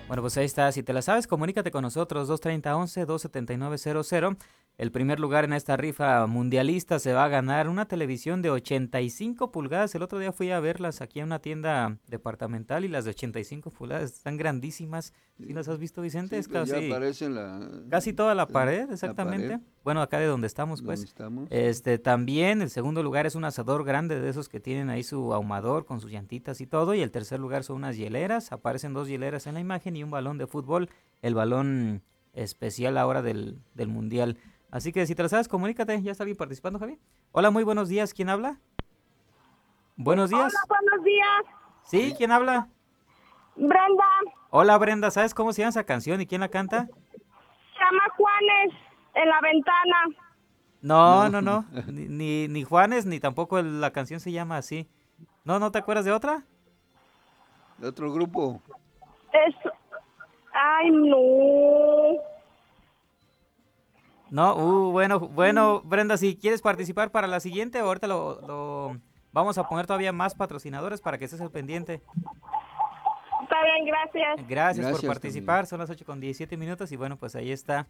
Bueno, pues ahí está. Si te la sabes, comunícate con nosotros, 230-11, 279-00. El primer lugar en esta rifa mundialista se va a ganar una televisión de 85 pulgadas. El otro día fui a verlas aquí en una tienda departamental y las de 85 pulgadas están grandísimas. ¿Sí las Sí, has visto, Vicente? sí, Es pues ya casi, aparece en casi toda la pared, la pared exactamente. Bueno, acá de donde estamos, donde pues. estamos. Sí. También el segundo lugar es un asador grande de esos que tienen ahí su ahumador con sus llantitas y todo. Y el tercer lugar son unas hieleras. Aparecen dos hieleras en la imagen y un balón de fútbol. El balón especial ahora del Mundial. Así que si te lo sabes, comunícate. ¿Ya está alguien participando, Javi? Hola, muy buenos días. ¿Quién habla? Buenos Hola, días. buenos días. ¿Sí? ¿Quién habla? Brenda, Hola, Brenda. ¿Sabes cómo se llama esa canción y quién la canta? llama Juanes en la ventana. No, No, no, no. Ni Juanes, ni tampoco la canción se llama así. ¿No, no te acuerdas de otra? de otro grupo. Es... Ay, no. No, bueno, Brenda, si quieres participar para la siguiente, ahorita lo vamos a poner todavía más patrocinadores para que estés al pendiente. Está bien, gracias. Gracias por Gracias también. participar, son las 8:17 y bueno, pues ahí está.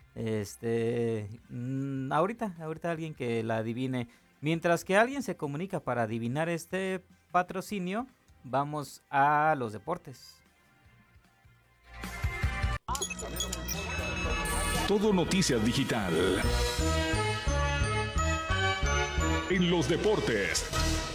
Ahorita alguien que la adivine. Mientras que alguien se comunica para adivinar este patrocinio, vamos a los deportes. Todo Noticias Digital. En los deportes.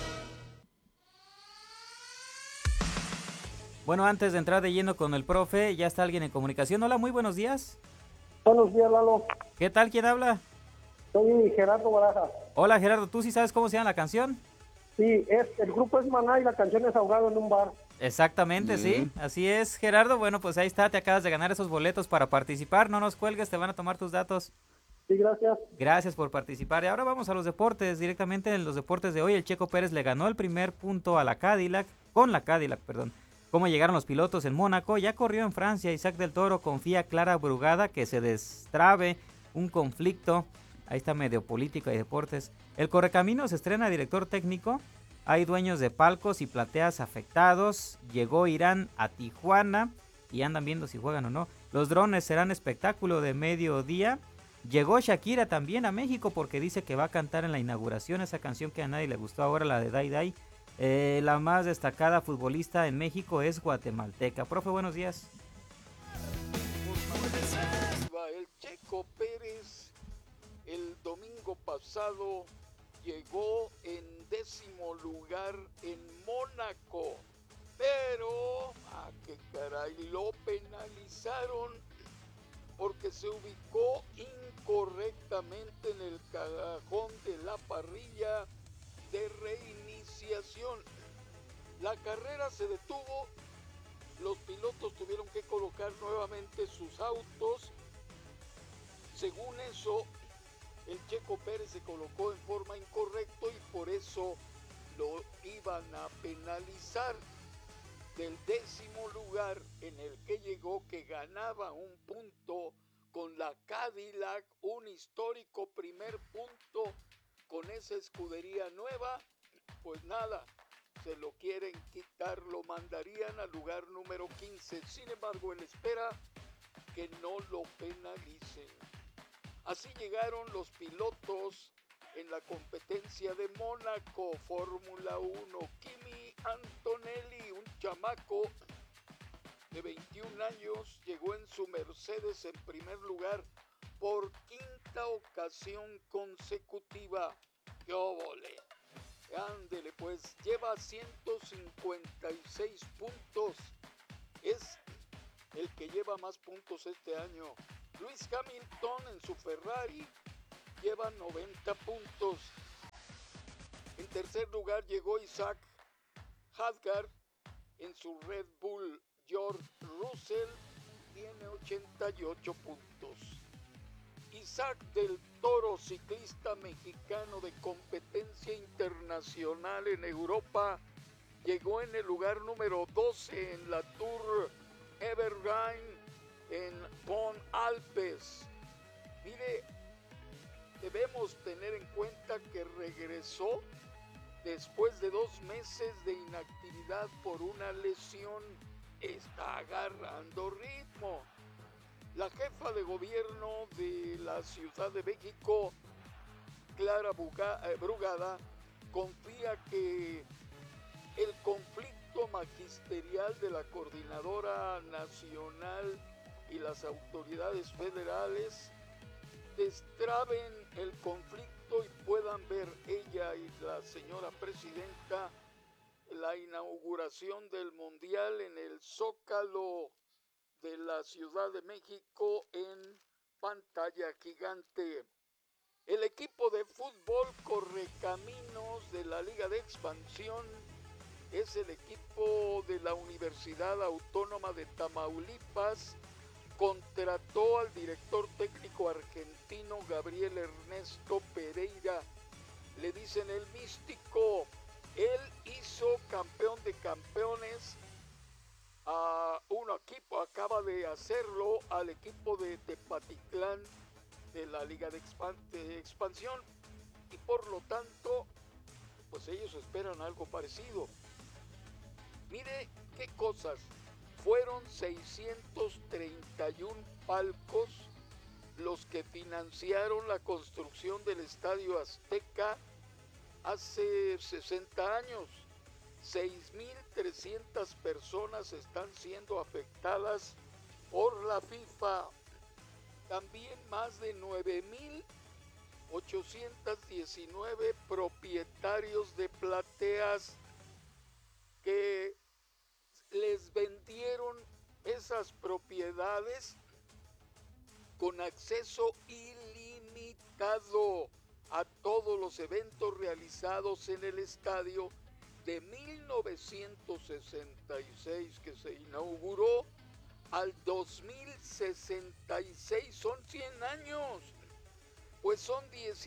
Bueno, antes de entrar de lleno con el profe, ya está alguien en comunicación. Hola, muy buenos días. Buenos días, Lalo. ¿Qué tal? ¿Quién habla? Soy Gerardo Baraja. Hola, Gerardo, ¿tú sí sabes cómo se llama la canción? Sí, el grupo es Maná y la canción es Ahogado en un bar. Exactamente, sí, Bien. así es, Gerardo. Bueno, pues ahí está, te acabas de ganar esos boletos para participar. No nos cuelgues, te van a tomar tus datos. Sí, gracias. Gracias por participar. Y ahora vamos a los deportes. Directamente en los deportes de hoy, el Checo Pérez le ganó el primer punto a la Cadillac, con la Cadillac, perdón. ¿Cómo llegaron los pilotos en Mónaco? Ya corrió en Francia. Isaac del Toro confía Clara Brugada que se destrabe un conflicto. Ahí está medio política y deportes. El Correcaminos estrena director técnico. Hay dueños de palcos y plateas afectados. Llegó Irán a Tijuana y andan viendo si juegan o no. Los drones serán espectáculo de mediodía. Llegó Shakira también a México porque dice que va a cantar en la inauguración esa canción que a nadie le gustó ahora, la de Dai Dai. La más destacada futbolista en México es guatemalteca. Profe, buenos días. El Checo Pérez el domingo pasado llegó en 10º lugar en Mónaco, pero qué caray, lo penalizaron porque se ubicó incorrectamente en el cajón de la parrilla de reiniciación. La carrera se detuvo, los pilotos tuvieron que colocar nuevamente sus autos. Según eso, el Checo Pérez se colocó en forma incorrecta y por eso lo iban a penalizar. Del 10º lugar en el que llegó, que ganaba un punto con la Cadillac, un histórico primer punto con esa escudería nueva, pues nada, se lo quieren quitar, lo mandarían al lugar número 15. Sin embargo, él espera que no lo penalicen. Así llegaron los pilotos en la competencia de Mónaco, Fórmula 1. Kimi Antonelli, un chamaco de 21 años, llegó en su Mercedes en primer lugar por quinta ocasión consecutiva. ¡Qué óvole! Ándele, pues lleva 156 puntos. Es el que lleva más puntos este año. Lewis Hamilton en su Ferrari lleva 90 puntos. En tercer lugar llegó Isaac Hadjar en su Red Bull. George Russell tiene 88 puntos. Isaac del Toro, ciclista mexicano de competencia internacional en Europa, llegó en el lugar número 12 en la Tour Evergreen en Pont Alpes. Mire, debemos tener en cuenta que regresó después de 2 meses de inactividad por una lesión. Está está agarrando ritmo. La jefa de gobierno de la Ciudad de México, Clara Brugada, confía que el conflicto magisterial de la Coordinadora Nacional y las autoridades federales destraben el conflicto y puedan ver ella y la señora presidenta la inauguración del Mundial en el Zócalo de la Ciudad de México en pantalla gigante. El equipo de fútbol Correcaminos de la Liga de Expansión es el equipo de la Universidad Autónoma de Tamaulipas. Contrató al director técnico argentino Gabriel Ernesto Pereira. Le dicen el místico. Él hizo campeón de campeones a un equipo, acaba de hacerlo al equipo de Tepatitlán de la Liga de Expansión, y por lo tanto, pues ellos esperan algo parecido. Mire qué cosas. Fueron 631 palcos los que financiaron la construcción del Estadio Azteca hace 60 años. 6.300 personas están siendo afectadas por la FIFA. También más de 9.819 propietarios de plateas que les vendieron esas propiedades con acceso ilimitado a todos los eventos realizados en el estadio de 1966 que se inauguró al 2066, son 100 años, pues son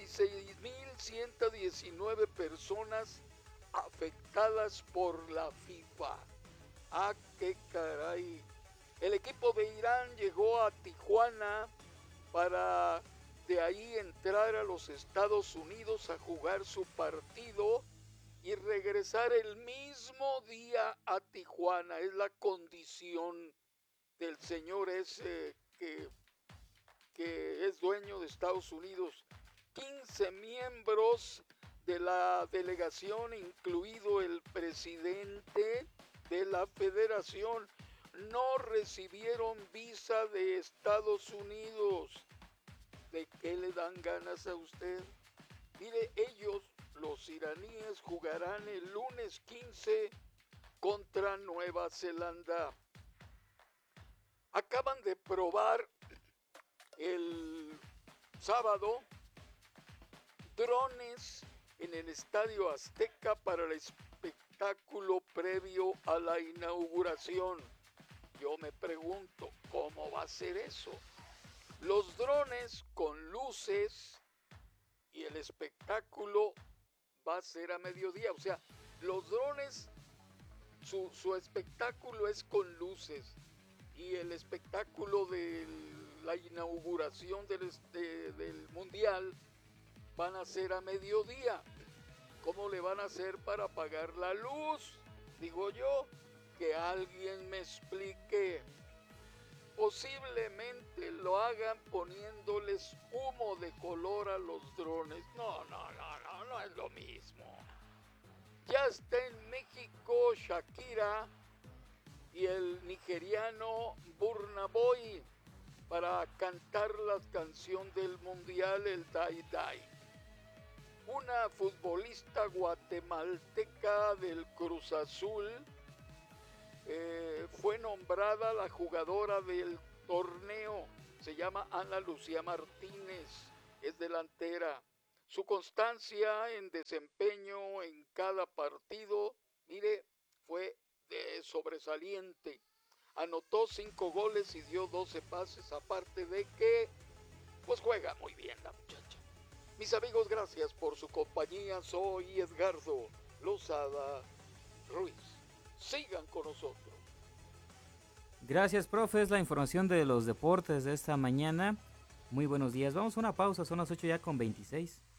16.119 personas afectadas por la FIFA. ¡Ah, qué caray! El equipo de Irán llegó a Tijuana para de ahí entrar a los Estados Unidos a jugar su partido y regresar el mismo día a Tijuana. Es la condición del señor ese que es dueño de Estados Unidos. 15 miembros de la delegación, incluido el presidente de la federación, no recibieron visa de Estados Unidos. ¿De qué le dan ganas a usted? Mire, ellos, los iraníes, jugarán el lunes 15 contra Nueva Zelanda. Acaban de probar el sábado drones en el Estadio Azteca para el espectáculo previo a la inauguración. Yo me pregunto, ¿cómo va a ser eso? Los drones con luces y el espectáculo va a ser a mediodía. O sea, los drones, su espectáculo es con luces y el espectáculo de la inauguración del Mundial van a ser a mediodía. ¿Cómo le van a hacer para apagar la luz? Digo yo, que alguien me explique. Posiblemente lo hagan poniéndoles humo de color a los drones. No es lo mismo. Ya está en México Shakira y el nigeriano Burna Boy para cantar la canción del Mundial, el Dai Dai. Una futbolista guatemalteca del Cruz Azul fue nombrada la jugadora del torneo. Se llama Ana Lucía Martínez, es delantera. Su constancia en desempeño en cada partido, mire, fue sobresaliente. Anotó 5 goles y dio 12 pases, aparte de que pues juega muy bien la muchacha. Mis amigos, gracias por su compañía. Soy Edgardo Lozada Ruiz. Sigan con nosotros. Gracias, profe. Es la información de los deportes de esta mañana. Muy buenos días. Vamos a una pausa. Son las 8 ya con 26.